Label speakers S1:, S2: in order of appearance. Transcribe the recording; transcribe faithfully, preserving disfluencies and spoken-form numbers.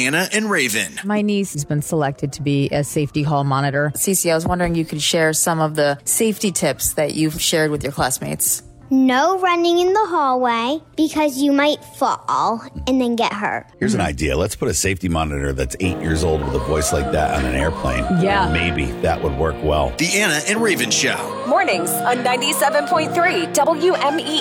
S1: Anna and Raven.
S2: My niece has been selected to be a safety hall monitor.
S3: Cece, I was wondering you could share some of the safety tips that you've shared with your classmates.
S4: No running in the hallway because you might fall and then get hurt.
S5: Here's an idea. Let's put a safety monitor that's eight years old with a voice like that on an airplane.
S2: Yeah.
S5: Maybe that would work well.
S1: The Anna and Raven Show.
S6: Mornings on ninety-seven point three W M E